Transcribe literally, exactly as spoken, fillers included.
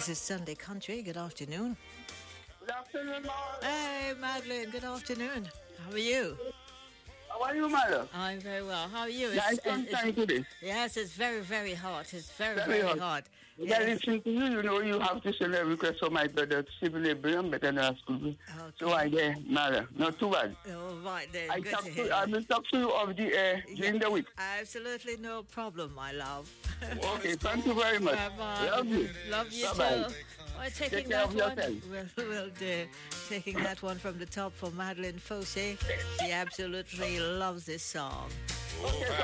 This is Sunday Country. Good afternoon. Good afternoon, Mom. Hey, Madeline. Good afternoon. How are you? How are you, mother? I'm very well. How are you? Nice It's, uh, sunshine it's, today. yes, it's very, very hot. It's very, Very very, hot. hot. When I Yes. listen to you, you know, you have to send a request for my brother, Civil Brian, better than school. So I get mother. Not too bad. All right then. I Good talk to to, hear. I will talk to you of the air during the week. Absolutely no problem, my love. Okay, thank you very much. Bye-bye. Love you. Love you Bye-bye. too. Well, taking Take care that of one, yourself. we'll, we'll do. Taking that one from the top for Madeline Fossey. She absolutely loves this song. Okay,